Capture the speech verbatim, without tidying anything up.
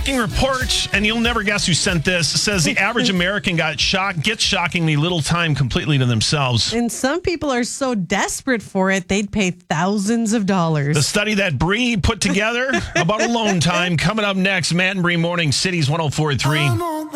shocking report, and you'll never guess who sent this, says the average American got shocked, gets shockingly little time completely to themselves. And some people are so desperate for it, they'd pay thousands of dollars. The study that Bree put together about alone time coming up next. Matt and Bree Morning, Cities one oh four point three.